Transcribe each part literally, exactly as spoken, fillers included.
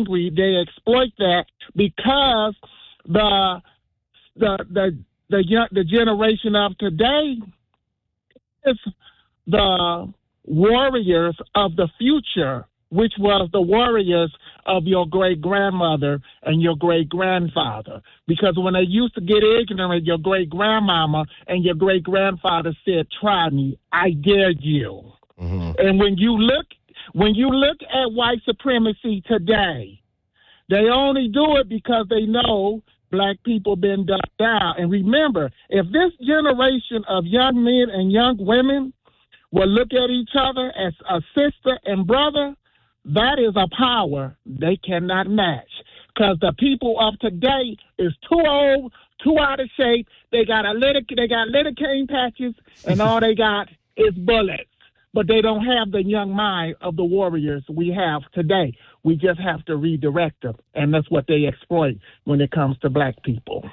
angry. They exploit that because the the the the young, the generation of today is the warriors of the future, which was the warriors of your great grandmother and your great grandfather. Because when they used to get ignorant, your great grandmama and your great grandfather said, "Try me, I dare you." Mm-hmm. And when you look when you look at white supremacy today, they only do it because they know black people been ducked down. And remember, if this generation of young men and young women will look at each other as a sister and brother, that is a power they cannot match. Because the people of today is too old, too out of shape. They got a little, they got lidocaine patches, and all they got is bullets. But they don't have the young mind of the warriors we have today. We just have to redirect them, and that's what they exploit when it comes to black people.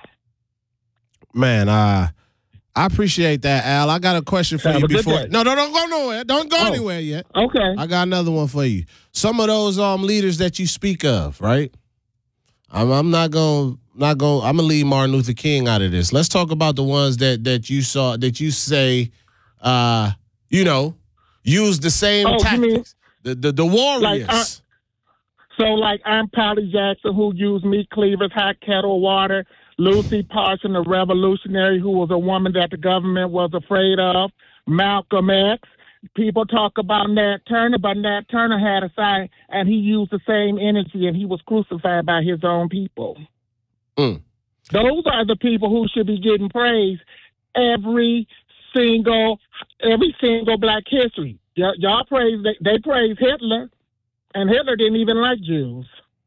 Man, uh, I appreciate that, Al. I got a question for have you a before. Good day. No, no, don't go nowhere. Don't go oh, anywhere yet. Okay. I got another one for you. Some of those um leaders that you speak of, right? I'm, I'm not going not going I'm going to leave Martin Luther King out of this. Let's talk about the ones that that you saw that you say uh, you know, use the same oh, tactics. You mean, the, the the warriors. Like, uh, so like I'm Polly Jackson, who used meat cleavers, hot kettle water. Lucy Parson, a revolutionary who was a woman that the government was afraid of. Malcolm X. People talk about Nat Turner, but Nat Turner had a side, and he used the same energy, and he was crucified by his own people. Mm. Those are the people who should be getting praise every single, every single Black history. Y- y'all praise, they, they praise Hitler, and Hitler didn't even like Jews.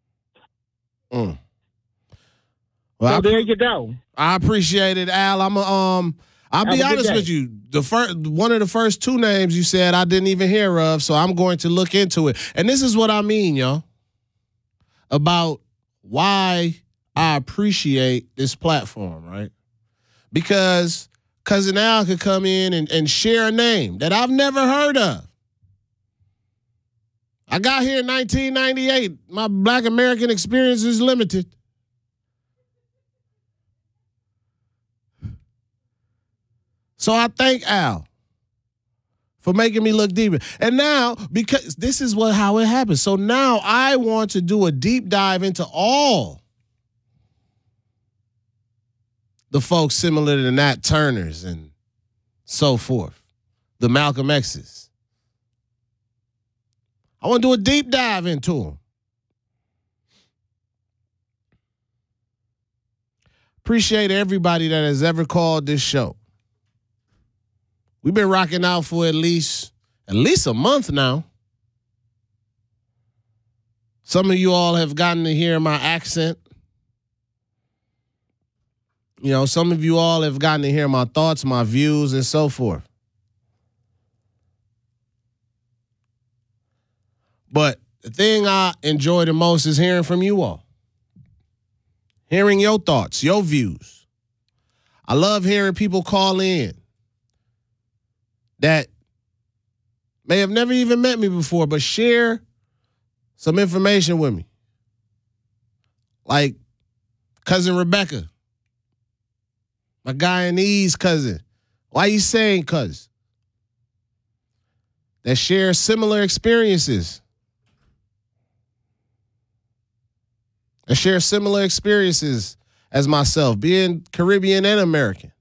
Mm. Well, so I, there you go. I appreciate it, Al. I'm a, um. I'll Have be honest with you. The first one of the first two names you said I didn't even hear of, so I'm going to look into it. And this is what I mean, y'all, about why I appreciate this platform, right? Because Cousin Al could come in and, and share a name that I've never heard of. I got here in nineteen ninety-eight. My Black American experience is limited. So I thank Al for making me look deeper. And now, because this is what how it happens. So now I want to do a deep dive into all the folks similar to Nat Turners and so forth, the Malcolm X's. I want to do a deep dive into them. Appreciate everybody that has ever called this show. We've been rocking out for at least at least a month now. Some of you all have gotten to hear my accent. You know, some of you all have gotten to hear my thoughts, my views, and so forth. But the thing I enjoy the most is hearing from you all. Hearing your thoughts, your views. I love hearing people call in that may have never even met me before, but share some information with me. Like Cousin Rebecca, my Guyanese cousin. Why you saying cousin? That share similar experiences. That share similar experiences as myself, being Caribbean and American.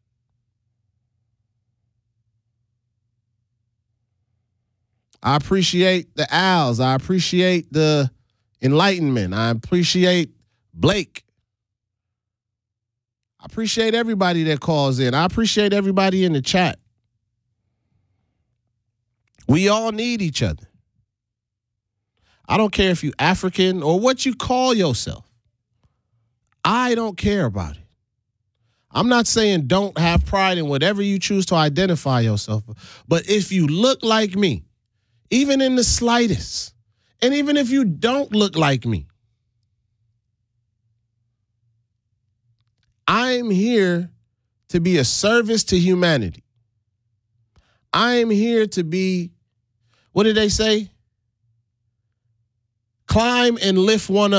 I appreciate the Als. I appreciate the enlightenment. I appreciate Blake. I appreciate everybody that calls in. I appreciate everybody in the chat. We all need each other. I don't care if you're African or what you call yourself. I don't care about it. I'm not saying don't have pride in whatever you choose to identify yourself. But if you look like me, even in the slightest, and even if you don't look like me, I'm here to be a service to humanity. I'm here to be, what did they say? Climb and lift one up.